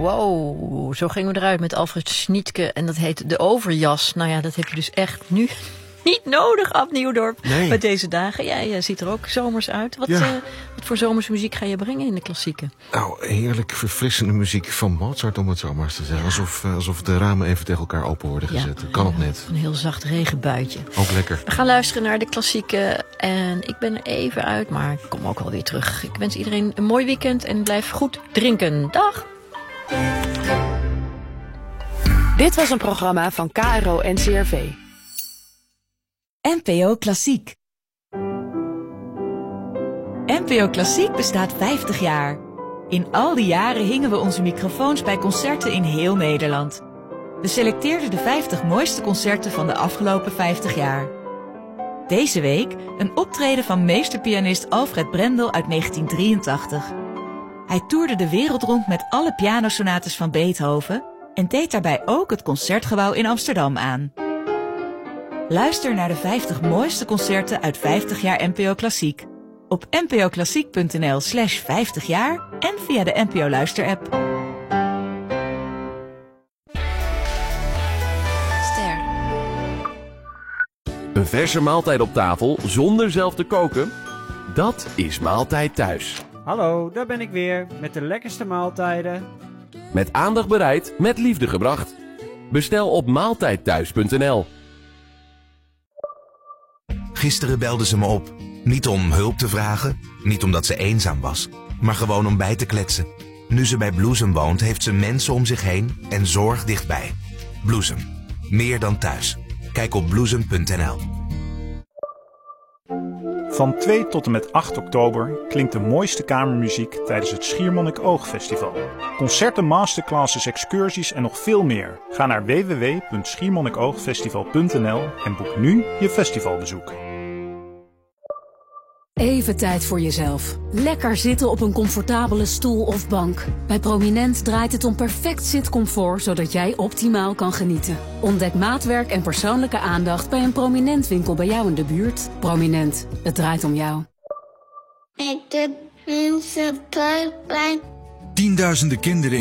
Wow, zo gingen we eruit met Alfred Schnietke. En dat heet De Overjas. Nou ja, dat heb je dus echt nu niet nodig, Ab Nieuwdorp. Nee. Met deze dagen. Jij ziet er ook zomers uit. Wat voor zomerse muziek ga je brengen in de klassieken? Nou, heerlijk verfrissende muziek van Mozart, om het zo maar eens te zeggen. Alsof de ramen even tegen elkaar open worden gezet. Dat kan het net. Een heel zacht regenbuitje. Ook lekker. We gaan luisteren naar de klassieken. En ik ben er even uit, maar ik kom ook wel weer terug. Ik wens iedereen een mooi weekend en blijf goed drinken. Dag! Dit was een programma van KRO NCRV. NPO Klassiek. NPO Klassiek bestaat 50 jaar. In al die jaren hingen we onze microfoons bij concerten in heel Nederland. We selecteerden de 50 mooiste concerten van de afgelopen 50 jaar. Deze week een optreden van meesterpianist Alfred Brendel uit 1983. Hij toerde de wereld rond met alle pianosonates van Beethoven en deed daarbij ook het Concertgebouw in Amsterdam aan. Luister naar de 50 mooiste concerten uit 50 jaar NPO Klassiek. Op npoklassiek.nl/50 jaar en via de NPO Luister-app. Ster. Een verse maaltijd op tafel zonder zelf te koken? Dat is Maaltijd Thuis. Hallo, daar ben ik weer met de lekkerste maaltijden. Met aandacht bereid, met liefde gebracht. Bestel op maaltijdthuis.nl. Gisteren belde ze me op. Niet om hulp te vragen, niet omdat ze eenzaam was, maar gewoon om bij te kletsen. Nu ze bij Bloesem woont, heeft ze mensen om zich heen en zorg dichtbij. Bloesem. Meer dan thuis. Kijk op bloesem.nl. Van 2 tot en met 8 oktober klinkt de mooiste kamermuziek tijdens het Schiermonnikoog Festival. Concerten, masterclasses, excursies en nog veel meer. Ga naar www.schiermonnikoogfestival.nl en boek nu je festivalbezoek. Even tijd voor jezelf. Lekker zitten op een comfortabele stoel of bank. Bij Prominent draait het om perfect zitcomfort, zodat jij optimaal kan genieten. Ontdek maatwerk en persoonlijke aandacht bij een Prominent winkel bij jou in de buurt. Prominent, het draait om jou. Ik doe 10.000 kinderen